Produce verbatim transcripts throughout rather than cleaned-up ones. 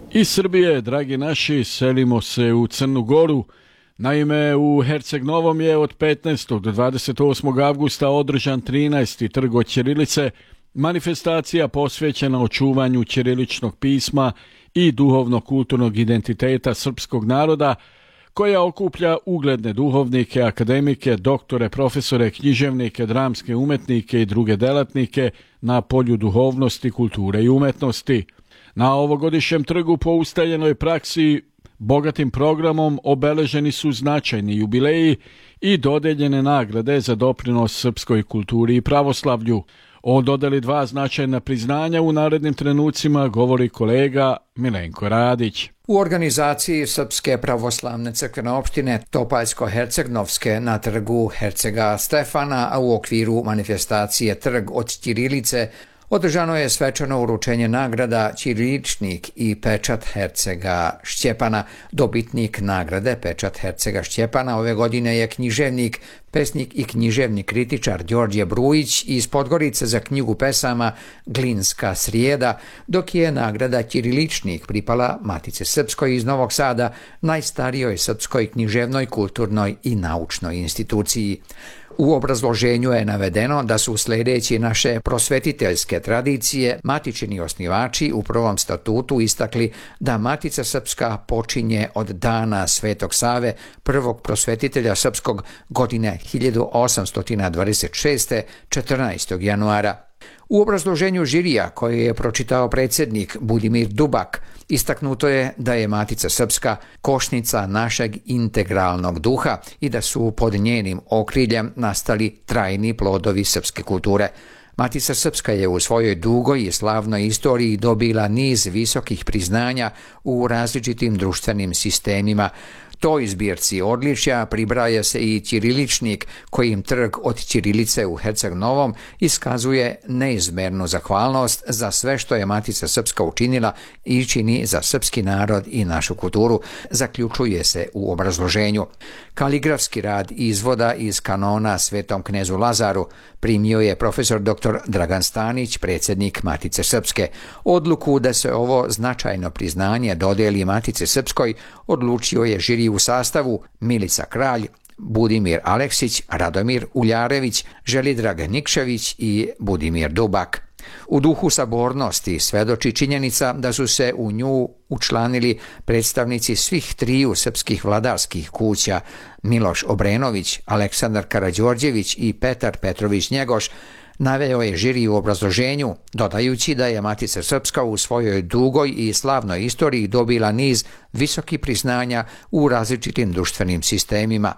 Iz Srbije, dragi naši, selimo se u Crnu Goru. Naime, u Herceg Novom je od petnaestog do dvadeset osmog avgusta održan trinaesti trg od ćirilice, manifestacija posvećena očuvanju ćiriličnog pisma i duhovno-kulturnog identiteta srpskog naroda, koja okuplja ugledne duhovnike, akademike, doktore, profesore, književnike, dramske umetnike i druge delatnike na polju duhovnosti, kulture i umetnosti. Na ovogodišnjem trgu po ustaljenoj praksi bogatim programom obeleženi su značajni jubileji i dodeljene nagrade za doprinos srpskoj kulturi i pravoslavlju. O dodeli dva značajna priznanja u narednim trenucima govori kolega Milenko Radić. U organizaciji Srpske pravoslavne crkvene opštine Topaljsko-Hercegnovske na trgu Hercega Stefana, a u okviru manifestacije Trg od ćirilice, održano je svečano uručenje nagrada Ćiriličnik i Pečat Hercega Šćepana. Dobitnik nagrade Pečat Hercega Šćepana ove godine je književnik, pesnik i književni kritičar Đorđe Brujić iz Podgorice za knjigu pesama Glinska srijeda, dok je nagrada Ćiriličnik pripala Matici Srpskoj iz Novog Sada, najstarijoj srpskoj književnoj, kulturnoj i naučnoj instituciji. U obrazloženju je navedeno da su sljedeći naše prosvetiteljske tradicije matičini osnivači u prvom statutu istakli da Matica Srpska počinje od dana Svetog Save, prvog prosvetitelja srpskog, godine hiljadu osamsto dvadeset šeste. četrnaestog januara. U obrazloženju žirija koje je pročitao predsjednik Budimir Dubak, istaknuto je da je Matica Srpska košnica našeg integralnog duha i da su pod njenim okriljem nastali trajni plodovi srpske kulture. Matica Srpska je u svojoj dugoj i slavnoj istoriji dobila niz visokih priznanja u različitim društvenim sistemima. Toj zbirci odličja pribraja se i ćiriličnik, kojim trg od ćirilice u Herceg Novom iskazuje neizmernu zahvalnost za sve što je Matica Srpska učinila i čini za srpski narod i našu kulturu, zaključuje se u obrazloženju. Kaligrafski rad izvoda iz kanona Svetom knezu Lazaru primio je profesor dr Dragan Stanić, predsjednik Matice Srpske. Odluku da se ovo značajno priznanje dodeli Matice Srpskoj odlučio je žiri u sastavu Milica Kralj, Budimir Aleksić, Radomir Uljarević, Želidrag Nikšević i Budimir Dubak. U duhu sabornosti svedoči činjenica da su se u nju učlanili predstavnici svih triju srpskih vladarskih kuća, Miloš Obrenović, Aleksandar Karađorđević i Petar Petrović Njegoš, naveo je žiri u obrazloženju, dodajući da je Matica Srpska u svojoj dugoj i slavnoj istoriji dobila niz visokih priznanja u različitim društvenim sistemima.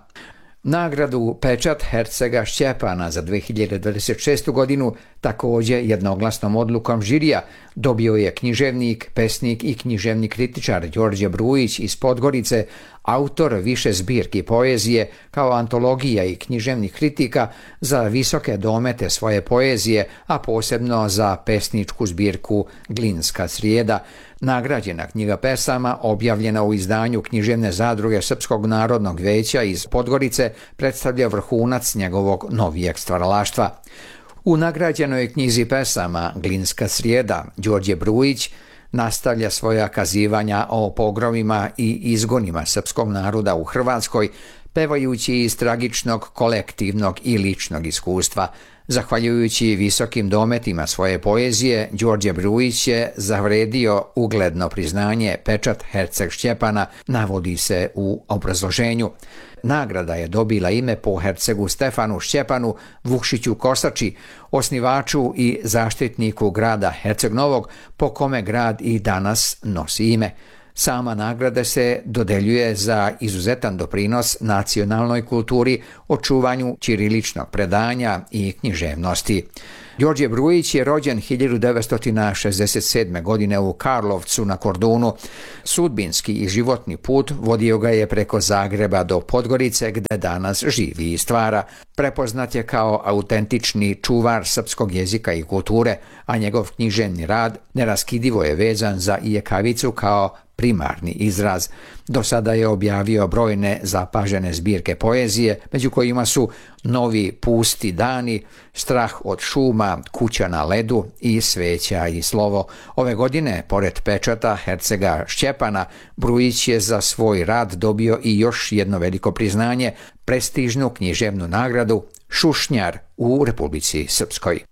Nagradu Pečat Hercega Šćepana za dve hiljade dvadeset šestu. godinu također jednoglasnom odlukom žirija dobio je književnik, pesnik i književni kritičar Đorđe Brujić iz Podgorice, autor više zbirki poezije kao antologija i književnih kritika za visoke domete svoje poezije, a posebno za pesničku zbirku Glinska srijeda. Nagrađena knjiga pesama, objavljena u izdanju Književne zadruge Srpskog narodnog veća iz Podgorice, predstavlja vrhunac njegovog novijeg stvaralaštva. U nagrađenoj knjizi pesama Glinska srijeda Đorđe Brujić nastavlja svoja kazivanja o pogromima i izgonima srpskog naroda u Hrvatskoj, pevajući iz tragičnog kolektivnog i ličnog iskustva. Zahvaljujući visokim dometima svoje poezije, Đorđe Brujić je zavredio ugledno priznanje Pečat Herceg Šćepana, navodi se u obrazloženju. Nagrada je dobila ime po hercegu Stefanu Šćepanu Vukšiću Kosači, osnivaču i zaštitniku grada Herceg Novog, po kome grad i danas nosi ime. Sama nagrada se dodeljuje za izuzetan doprinos nacionalnoj kulturi, očuvanju ćiriličnog predanja i književnosti. Đorđe Brujić je rođen hiljadu devetsto šezdeset sedme. godine u Karlovcu na Kordunu. Sudbinski i životni put vodio ga je preko Zagreba do Podgorice, gde danas živi i stvara. Prepoznat je kao autentični čuvar srpskog jezika i kulture, a njegov književni rad neraskidivo je vezan za ijekavicu kao primarni izraz. Do sada je objavio brojne zapažene zbirke poezije, među kojima su Novi pusti dani, Strah od šuma, Kuća na ledu i Sveća i slovo. Ove godine, pored pečata Hercega Šćepana, Brujić je za svoj rad dobio i još jedno veliko priznanje, prestižnu književnu nagradu Šušnjar u Republici Srpskoj.